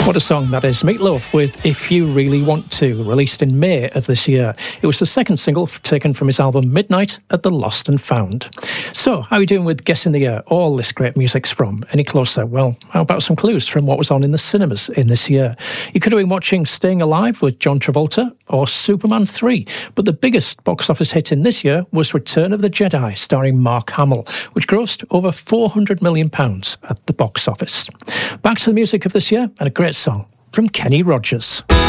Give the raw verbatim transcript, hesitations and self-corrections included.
What a song that is. Meatloaf with If You Really Want To, released in May of this year. It was the second single taken from his album Midnight at the Lost and Found. So, how are you doing with guessing the year all this great music's from? Any closer? Well, how about some clues from what was on in the cinemas in this year? You could have been watching Staying Alive with John Travolta or Superman three, but the biggest box office hit in this year was Return of the Jedi, starring Mark Hamill, which grossed over four hundred million pounds at the box office. Back to the music of this year, and a great song from Kenny Rogers.